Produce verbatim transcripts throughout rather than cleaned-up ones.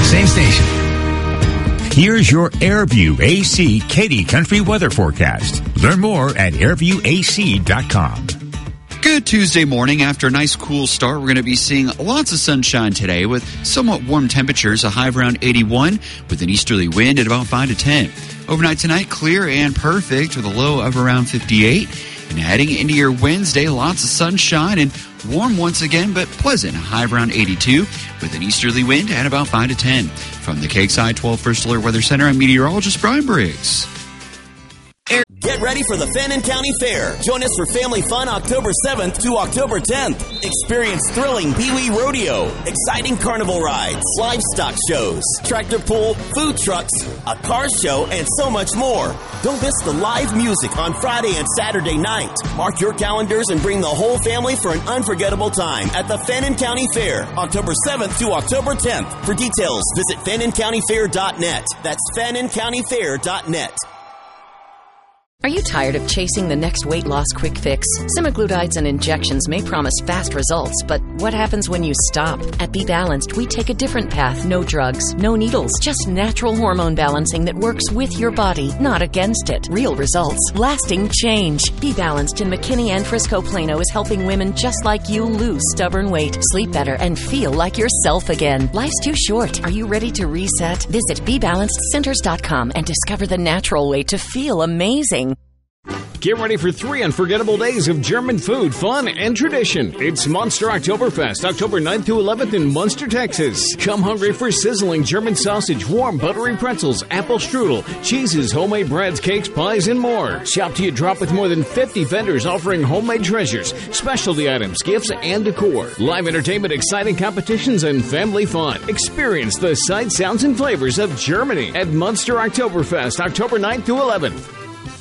same station. Here's your Airview A C Katy Country weather forecast. Learn more at airview a c dot com. Good Tuesday morning. After a nice cool start, we're going to be seeing lots of sunshine today with somewhat warm temperatures, a high of around eighty-one with an easterly wind at about five to ten. Overnight tonight, clear and perfect with a low of around fifty-eight. And heading into your Wednesday, lots of sunshine and warm once again, but pleasant. A high of around eighty-two with an easterly wind at about five to ten. From the K X I twelve First Alert Weather Center, I'm meteorologist Brian Briggs. Get ready for the Fannin County Fair. Join us for family fun October seventh to October tenth. Experience thrilling Pee-wee rodeo, exciting carnival rides, livestock shows, tractor pull, food trucks, a car show, and so much more. Don't miss the live music on Friday and Saturday night. Mark your calendars and bring the whole family for an unforgettable time at the Fannin County Fair, October seventh to October tenth. For details, visit fannin county fair dot net. That's fannin county fair dot net. Are you tired of chasing the next weight loss quick fix? Semaglutides and injections may promise fast results, but what happens when you stop? At Be Balanced, we take a different path. No drugs, no needles, just natural hormone balancing that works with your body, not against it. Real results, lasting change. Be Balanced in McKinney and Frisco Plano is helping women just like you lose stubborn weight, sleep better, and feel like yourself again. Life's too short. Are you ready to reset? Visit be balanced centers dot com and discover the natural way to feel amazing. Get ready for three unforgettable days of German food, fun, and tradition. It's Monster Oktoberfest, October ninth to eleventh in Munster, Texas. Come hungry for sizzling German sausage, warm buttery pretzels, apple strudel, cheeses, homemade breads, cakes, pies, and more. Shop till you drop with more than fifty vendors offering homemade treasures, specialty items, gifts, and decor. Live entertainment, exciting competitions, and family fun. Experience the sights, sounds, and flavors of Germany at Munster Oktoberfest, October ninth to eleventh.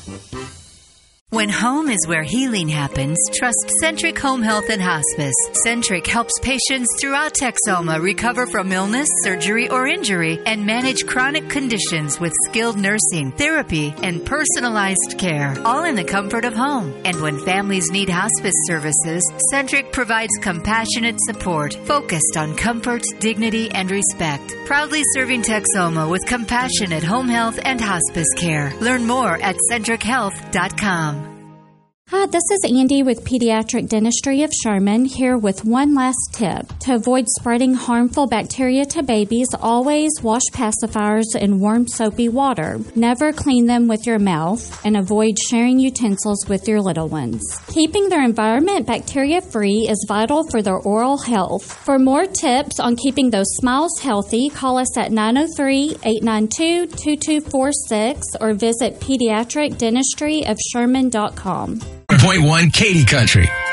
When home is where healing happens, trust Centric Home Health and Hospice. Centric helps patients throughout Texoma recover from illness, surgery, or injury and manage chronic conditions with skilled nursing, therapy, and personalized care, all in the comfort of home. And when families need hospice services, Centric provides compassionate support focused on comfort, dignity, and respect. Proudly serving Texoma with compassionate home health and hospice care. Learn more at centric health dot com. Hi, this is Andy with Pediatric Dentistry of Sherman, here with one last tip. To avoid spreading harmful bacteria to babies, always wash pacifiers in warm soapy water. Never clean them with your mouth, and avoid sharing utensils with your little ones. Keeping their environment bacteria-free is vital for their oral health. For more tips on keeping those smiles healthy, call us at nine oh three, eight nine two, two two four six or visit pediatric dentistry of sherman dot com. one point one Katy Country.